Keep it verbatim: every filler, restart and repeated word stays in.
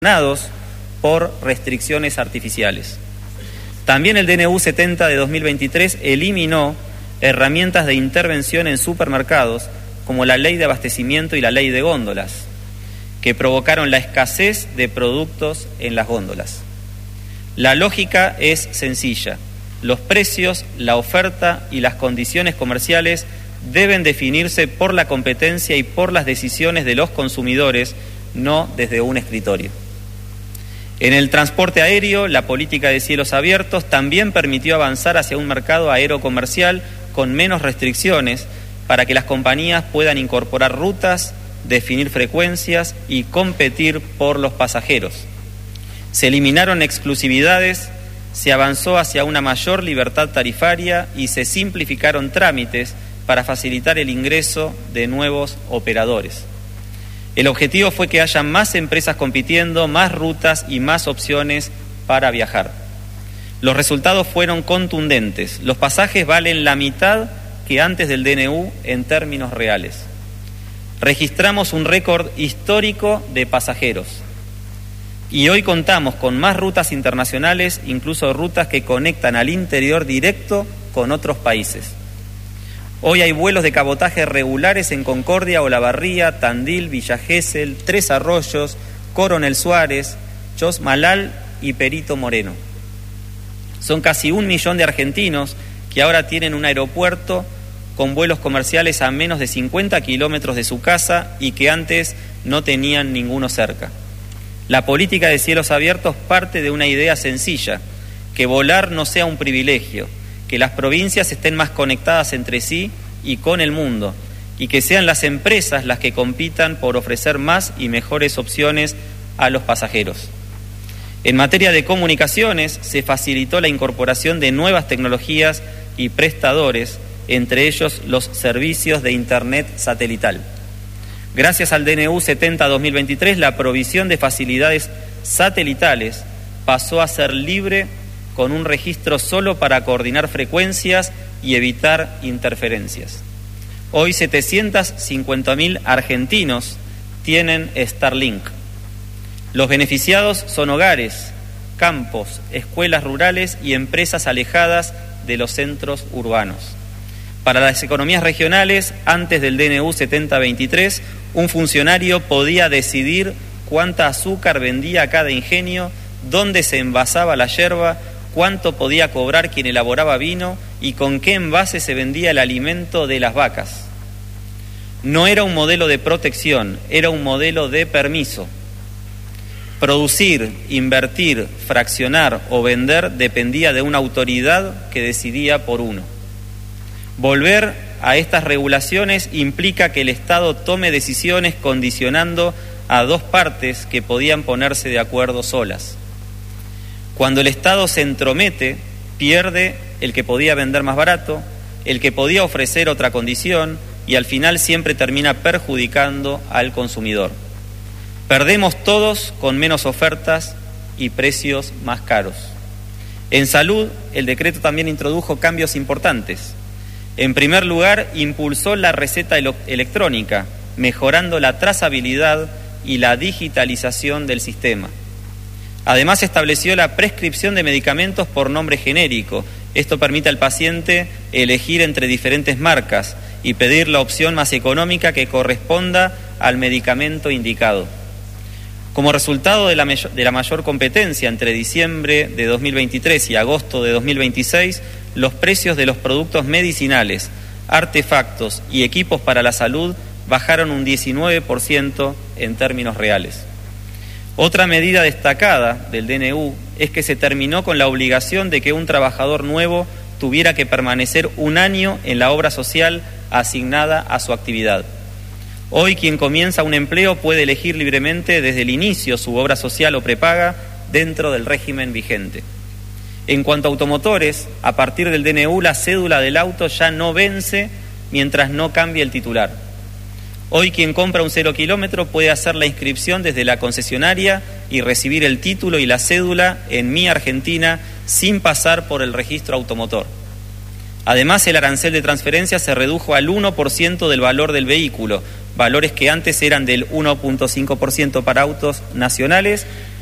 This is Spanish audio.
por restricciones artificiales. También el D N U setenta de dos mil veintitrés eliminó herramientas de intervención en supermercados como la ley de abastecimiento y la ley de góndolas, que provocaron la escasez de productos en las góndolas. La lógica es sencilla. Los precios, la oferta y las condiciones comerciales deben definirse por la competencia y por las decisiones de los consumidores, no desde un escritorio. En el transporte aéreo, la política de cielos abiertos también permitió avanzar hacia un mercado aerocomercial con menos restricciones para que las compañías puedan incorporar rutas, definir frecuencias y competir por los pasajeros. Se eliminaron exclusividades, se avanzó hacia una mayor libertad tarifaria y se simplificaron trámites para facilitar el ingreso de nuevos operadores. El objetivo fue que haya más empresas compitiendo, más rutas y más opciones para viajar. Los resultados fueron contundentes. Los pasajes valen la mitad que antes del D N U en términos reales. Registramos un récord histórico de pasajeros. Y hoy contamos con más rutas internacionales, incluso rutas que conectan al interior directo con otros países. Hoy hay vuelos de cabotaje regulares en Concordia, Olavarría, Tandil, Villa Gesell, Tres Arroyos, Coronel Suárez, Chosmalal y Perito Moreno. Son casi un millón de argentinos que ahora tienen un aeropuerto con vuelos comerciales a menos de cincuenta kilómetros de su casa y que antes no tenían ninguno cerca. La política de cielos abiertos parte de una idea sencilla, que volar no sea un privilegio, que las provincias estén más conectadas entre sí y con el mundo, y que sean las empresas las que compitan por ofrecer más y mejores opciones a los pasajeros. En materia de comunicaciones, se facilitó la incorporación de nuevas tecnologías y prestadores, entre ellos los servicios de Internet satelital. Gracias al D N U setenta de dos mil veintitrés, la provisión de facilidades satelitales pasó a ser libre con un registro solo para coordinar frecuencias y evitar interferencias. Hoy setecientos cincuenta mil argentinos tienen Starlink. Los beneficiados son hogares, campos, escuelas rurales y empresas alejadas de los centros urbanos. Para las economías regionales, antes del D N U setenta veintitrés, un funcionario podía decidir cuánta azúcar vendía cada ingenio, dónde se envasaba la yerba, cuánto podía cobrar quien elaboraba vino y con qué envase se vendía el alimento de las vacas. No era un modelo de protección, era un modelo de permiso. Producir, invertir, fraccionar o vender dependía de una autoridad que decidía por uno. Volver a estas regulaciones implica que el Estado tome decisiones condicionando a dos partes que podían ponerse de acuerdo solas. Cuando el Estado se entromete, pierde el que podía vender más barato, el que podía ofrecer otra condición y al final siempre termina perjudicando al consumidor. Perdemos todos con menos ofertas y precios más caros. En salud, el decreto también introdujo cambios importantes. En primer lugar, impulsó la receta electrónica, mejorando la trazabilidad y la digitalización del sistema. Además, estableció la prescripción de medicamentos por nombre genérico. Esto permite al paciente elegir entre diferentes marcas y pedir la opción más económica que corresponda al medicamento indicado. Como resultado de la, de la mayor competencia entre diciembre de dos mil veintitrés y agosto de dos mil veintiséis, los precios de los productos medicinales, artefactos y equipos para la salud bajaron un diecinueve por ciento en términos reales. Otra medida destacada del D N U es que se terminó con la obligación de que un trabajador nuevo tuviera que permanecer un año en la obra social asignada a su actividad. Hoy quien comienza un empleo puede elegir libremente desde el inicio su obra social o prepaga dentro del régimen vigente. En cuanto a automotores, a partir del D N U la cédula del auto ya no vence mientras no cambie el titular. Hoy quien compra un cero kilómetro puede hacer la inscripción desde la concesionaria y recibir el título y la cédula en Mi Argentina sin pasar por el registro automotor. Además, el arancel de transferencia se redujo al uno por ciento del valor del vehículo, valores que antes eran del uno punto cinco por ciento para autos nacionales